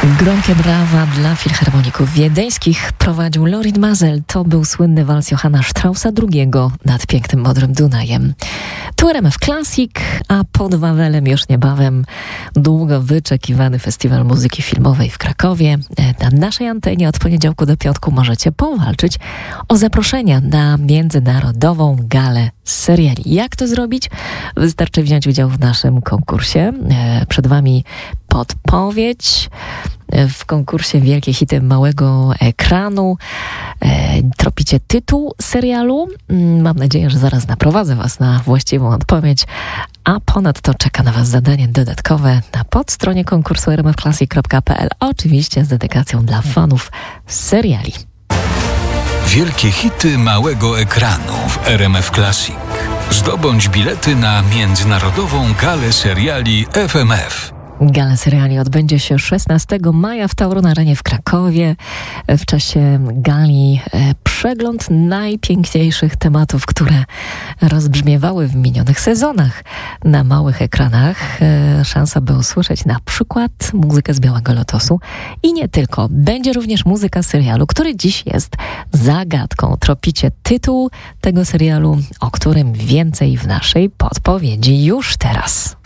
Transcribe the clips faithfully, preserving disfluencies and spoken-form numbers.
Gromkie brawa dla filharmoników wiedeńskich prowadził Lorin Maazel. To był słynny wals Johanna Straussa drugiego nad pięknym Modrym Dunajem. Tu R M F Classic, a pod Wawelem już niebawem długo wyczekiwany Festiwal Muzyki Filmowej w Krakowie. Na naszej antenie od poniedziałku do piątku możecie powalczyć o zaproszenia na międzynarodową galę seriali. Jak to zrobić? Wystarczy wziąć udział w naszym konkursie. Przed wami podpowiedź w konkursie Wielkie Hity Małego Ekranu. Tropicie tytuł serialu. Mam nadzieję, że zaraz naprowadzę was na właściwą odpowiedź, a ponadto czeka na was zadanie dodatkowe na podstronie konkursu r m f classic kropka p l, oczywiście z dedykacją dla fanów seriali. Wielkie hity małego ekranu w R M F Classic. Zdobądź bilety na międzynarodową galę seriali F M F. Gala seriali odbędzie się szesnastego maja w Tauron Arenie w Krakowie. W czasie gali e, przegląd najpiękniejszych tematów, które rozbrzmiewały w minionych sezonach na małych ekranach. E, szansa, by usłyszeć na przykład muzykę z Białego Lotosu i nie tylko. Będzie również muzyka serialu, który dziś jest zagadką. Tropicie tytuł tego serialu, o którym więcej w naszej podpowiedzi już teraz.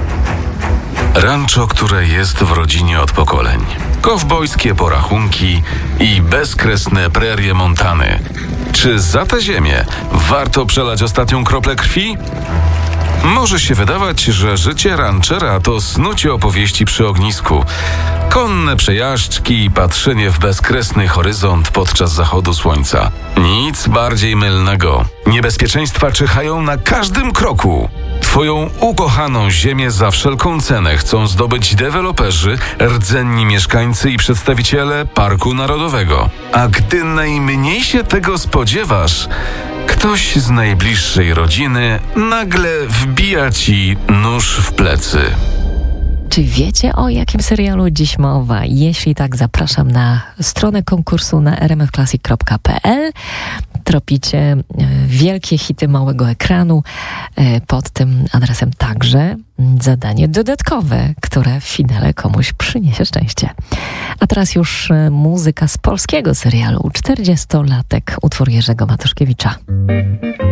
Rancho, które jest w rodzinie od pokoleń. Kowbojskie porachunki i bezkresne prerie Montany. Czy za tę ziemię warto przelać ostatnią kroplę krwi? Może się wydawać, że życie ranchera to snucie opowieści przy ognisku. Konne przejażdżki i patrzenie w bezkresny horyzont podczas zachodu słońca. Nic bardziej mylnego. Niebezpieczeństwa czyhają na każdym kroku. Twoją ukochaną ziemię za wszelką cenę chcą zdobyć deweloperzy, rdzenni mieszkańcy i przedstawiciele Parku Narodowego. A gdy najmniej się tego spodziewasz, ktoś z najbliższej rodziny nagle wbija ci nóż w plecy. Czy wiecie, o jakim serialu dziś mowa? Jeśli tak, zapraszam na stronę konkursu na r m f classic kropka p l. Tropicie wielkie hity małego ekranu. Pod tym adresem także zadanie dodatkowe, które w finale komuś przyniesie szczęście. A teraz już muzyka z polskiego serialu czterdziestolatek, utwór Jerzego Matuszkiewicza.